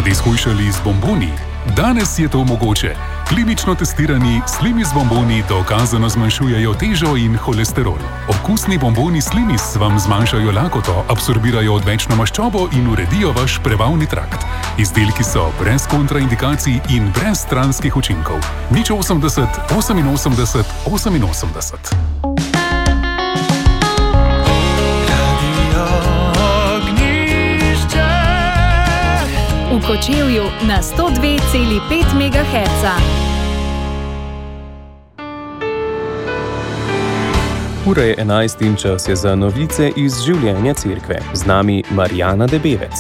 radi shujšali z bomboni? Danes je to mogoče. Klinično testirani Slimis bomboni dokazano zmanjšujejo težo in holesterol. Okusni bomboni Slimis vam zmanjšajo lakoto, absorbirajo odvečno maščobo in uredijo vaš prebavni trakt. Izdelki so brez kontraindikacij in brez stranskih učinkov. 080 88 88. V Kočevju na 102,5 MHz. Ura je 11 in čas je za novice iz življenja cerkve. Z nami Marjana Debevec.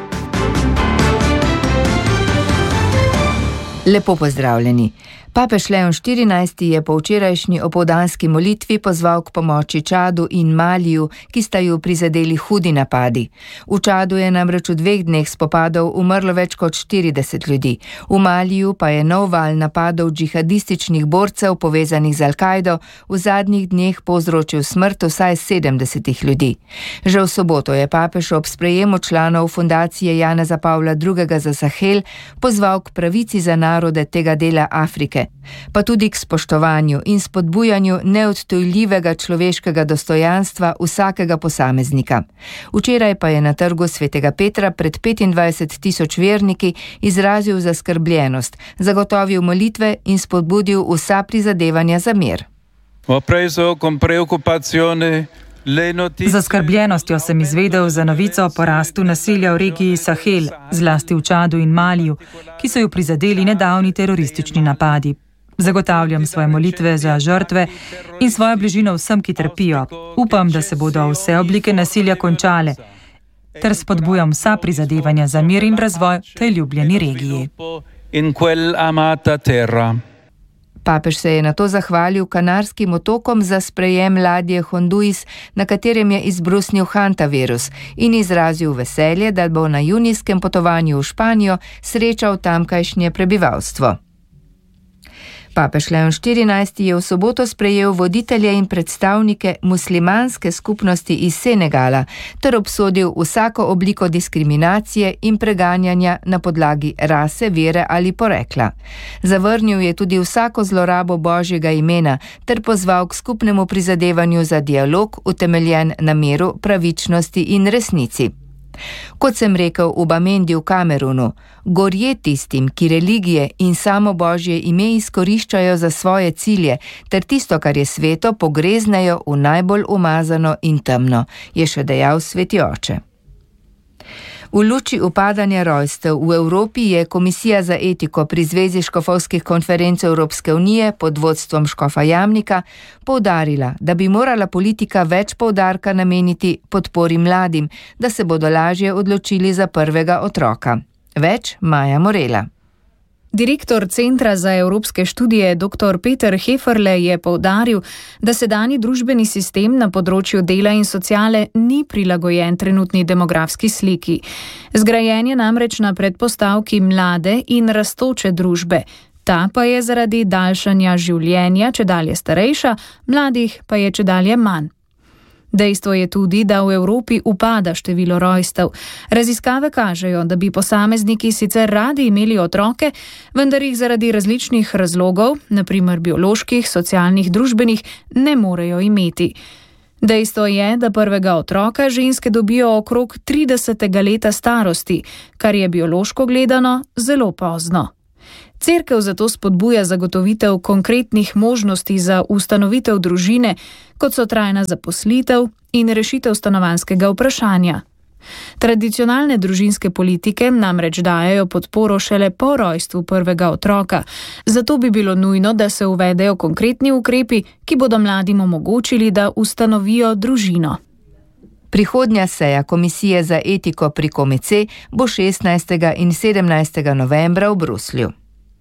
Lepo pozdravljeni. Papež Leon XIV je po včerajšnji opoldanski molitvi pozval k pomoči Čadu in Maliju, ki sta ju prizadeli hudi napadi. V Čadu je namreč v 2 dneh spopadov umrlo več kot 40 ljudi. V Maliju pa je nov val napadov džihadističnih borcev povezanih z Al-Kaido v zadnjih dneh povzročil smrt vsaj 70 ljudi. Že v soboto je papež ob sprejemu članov fundacije Janeza Pavla II. Za Sahel pozval k pravici za narode tega dela Afrike, pa tudi k spoštovanju in spodbujanju neodtujljivega človeškega dostojanstva vsakega posameznika. Včeraj pa je na trgu Svetega Petra pred 25.000 verniki izrazil zaskrbljenost, zagotovil molitve in spodbudil vsa prizadevanja za mir. Z zaskrbljenostjo sem izvedel za novico o porastu nasilja v regiji Sahel, zlasti v Čadu in Maliju, ki so ju prizadeli nedavni teroristični napadi. Zagotavljam svoje molitve za žrtve in svojo bližino vsem, ki trpijo. Upam, da se bodo vse oblike nasilja končale, ter spodbujam vsa prizadevanja za mir in razvoj v tej ljubljeni regiji. Papež se je nato zahvalil Kanarskim otokom za sprejem ladje Honduis, na katerem je izbrusnil hantavirus, in izrazil veselje, da bo na junijskem potovanju v Španijo srečal tamkajšnje prebivalstvo. Papež Leon XIV je v soboto sprejel voditelje in predstavnike muslimanske skupnosti iz Senegala ter obsodil vsako obliko diskriminacije in preganjanja na podlagi rase, vere ali porekla. Zavrnil je tudi vsako zlorabo Božjega imena ter pozval k skupnemu prizadevanju za dialog utemeljen na miru, pravičnosti in resnici. Kot sem rekel v Bamendi v Kamerunu, gorje tistim, ki religije in samo Božje ime izkoriščajo za svoje cilje, ter tisto, kar je sveto, pogreznejo v najbolj umazano in temno, je še dejal sveti oče. V luči upadanja rojstev v Evropi je Komisija za etiko pri Zvezi škofovskih konferenc Evropske unije pod vodstvom škofa Jamnika poudarila, da bi morala politika več poudarka nameniti podpori mladim, da se bodo lažje odločili za prvega otroka. Več Maja Morela. Direktor Centra za evropske študije dr. Peter Heferle je poudaril, da sedanji družbeni sistem na področju dela in sociale ni prilagojen trenutni demografski sliki. Zgrajen je namreč na predpostavki mlade in rastoče družbe. Ta pa je zaradi daljšanja življenja čedalje starejša, mladih pa je čedalje manj. Dejstvo je tudi, da v Evropi upada število rojstev. Raziskave kažejo, da bi posamezniki sicer radi imeli otroke, vendar jih zaradi različnih razlogov, na primer bioloških, socialnih, družbenih, ne morejo imeti. Dejstvo je, da prvega otroka ženske dobijo okrog 30. leta starosti, kar je biološko gledano zelo pozno. Cerkev zato spodbuja zagotovitev konkretnih možnosti za ustanovitev družine, kot so trajna zaposlitev in rešitev stanovanjskega vprašanja. Tradicionalne družinske politike namreč dajejo podporo šele po rojstvu prvega otroka, zato bi bilo nujno, da se uvedejo konkretni ukrepi, ki bodo mladim omogočili, da ustanovijo družino. Prihodnja seja Komisije za etiko pri Komece bo 16. in 17. novembra v Bruslju.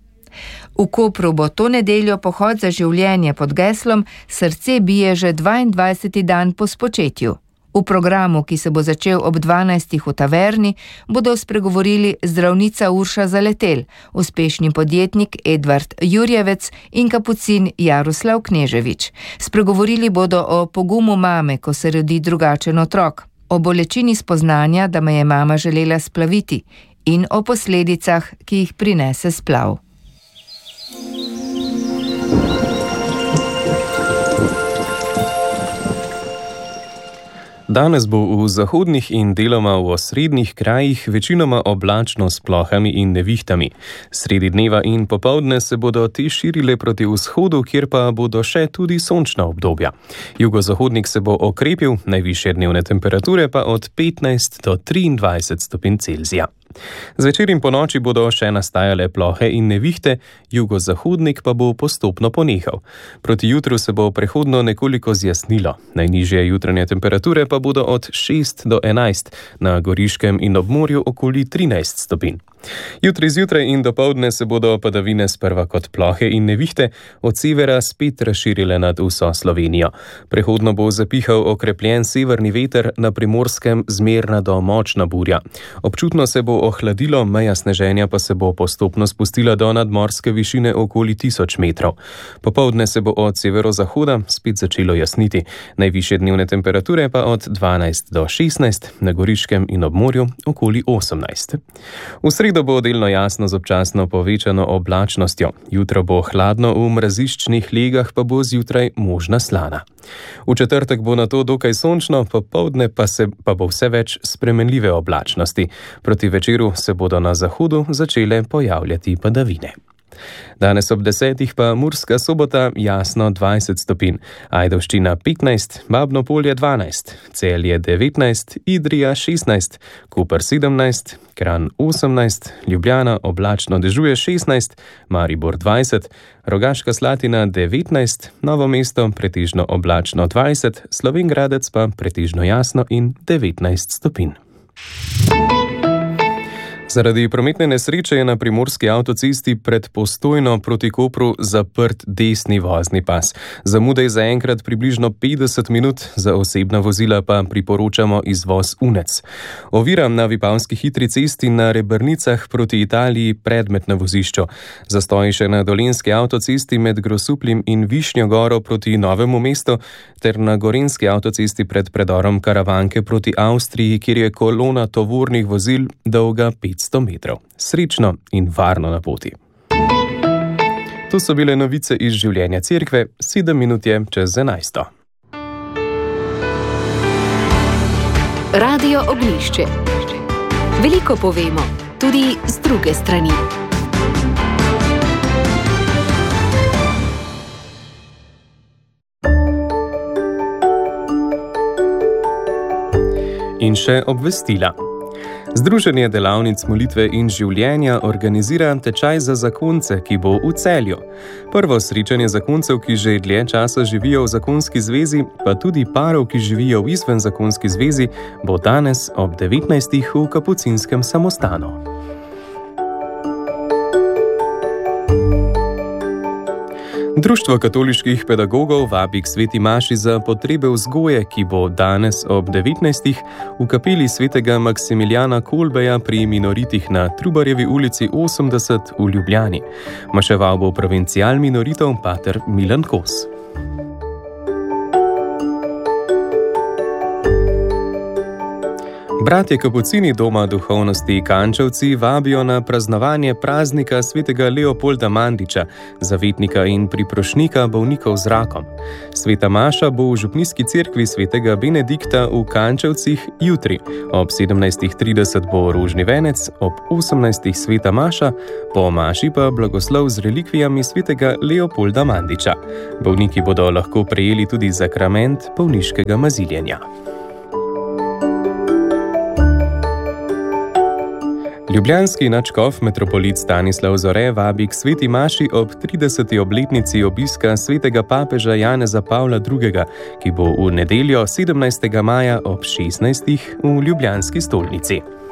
V Kopru bo to nedeljo pohod za življenje pod geslom Srce bije že 22. dan po spočetju. V programu, ki se bo začel ob 12. v taverni, bodo spregovorili zdravnica Urša Zaletel, uspešni podjetnik Edvard Jurjevec in kapucin Jaroslav Kneževič. Spregovorili bodo o pogumu mame, ko se rodi drugačen otrok, o bolečini spoznanja, da me je mama želela splaviti, in o posledicah, ki jih prinese splav. Danes bo v zahodnih in deloma v osrednjih krajih večinoma oblačno s plohami in nevihtami. Sredi dneva in popoldne se bodo te širile proti vzhodu, kjer pa bodo še tudi sončna obdobja. Jugozahodnik se bo okrepil, najvišje dnevne temperature pa od 15 do 23 stopinj Celzija. Zvečer in ponoči bodo še nastajale plohe in nevihte, jugozahodnik pa bo postopno ponehal. Proti jutru se bo prehodno nekoliko zjasnilo. Najnižje jutranje temperature pa bodo od 6 do 11, na Goriškem in ob morju okoli 13 stopinj. Jutri zjutraj in dopoldne se bodo padavine sprva kot plohe in nevihte od severa spet razširile nad vso Slovenijo. Prehodno bo zapihal okrepljen severni veter, na Primorskem zmerna do močna burja. Občutno se bo ohladilo, meja sneženja pa se bo postopno spustila do nadmorske višine okoli 1000 metrov. Popoldne se bo od severozahoda spet začelo jasniti. Najvišje dnevne temperature pa od 12 do 16, na Goriškem in ob morju okoli 18. V sredo bo delno jasno z občasno povečano oblačnostjo. Jutro bo hladno, v mraziščnih legah pa bo zjutraj možna slana. V četrtek bo nato dokaj sončno, popoldne pa bo vse več spremenljive oblačnosti. Proti večeru se bodo na zahodu začele pojavljati padavine. Danes ob 10 pa Murska Sobota jasno 20 stopinj, Ajdovščina 15, Babno Polje 12, Celje 19, Idrija 16, Koper 17, Kranj 18, Ljubljana oblačno dežuje 16, Maribor 20, Rogaška Slatina 19, Novo mesto pretežno oblačno 20, Slovenj Gradec pa pretežno jasno in 19 stopinj. Zaradi prometne nesreče je na primorski avtocesti pred Postojno proti Kopru zaprt desni vozni pas. Zamuda je zaenkrat približno 50 minut, za osebna vozila pa priporočamo izvoz Unec. Ovira na Vipavski hitri cesti na Rebrnicah proti Italiji predmet na vozišču. Zastoji še na Dolenjski avtocesti med Grosuplim in Višnjo Goro proti Novemu mestu ter na Gorenjski avtocesti pred predorom Karavanke proti Avstriji, kjer je kolona tovornih vozil dolga 500 metrov. Srečno in varno na poti. To so bile novice iz življenja cerkve, 7 minut je čez 11. Radio Ognjišče. Veliko povemo, tudi z druge strani. In še obvestila. Združenje delavnic molitve in življenja organizira tečaj za zakonce, ki bo v Celju. Prvo srečanje zakoncev, ki že dlje časa živijo v zakonski zvezi, pa tudi parov, ki živijo v izven zakonski zvezi, bo danes ob 19. v Kapucinskem samostanu. Društvo katoliških pedagogov vabi k sveti maši za potrebe vzgoje, ki bo danes ob 19. v kapeli svetega Maksimiljana Kolbeja pri minoritih na Trubarjevi ulici 80 v Ljubljani. Maševal bo provincial minoritov pater Milan Kos. Bratje Kapucini doma duhovnosti Kančevci vabijo na praznovanje praznika svetega Leopolda Mandiča, zavetnika in priprošnika bolnikov z rakom. Sveta maša bo v župnijski cerkvi svetega Benedikta v Kančevcih jutri. Ob 17.30 bo rožni venec, ob 18. sveta maša, po maši pa blagoslov z relikvijami svetega Leopolda Mandiča. Bolniki bodo lahko prejeli tudi sakrament bolniškega maziljenja. Ljubljanski nadškof metropolit Stanislav Zore vabi k sveti maši ob 30. obletnici obiska svetega papeža Janeza Pavla II., ki bo v nedeljo 17. maja ob 16. v ljubljanski stolnici.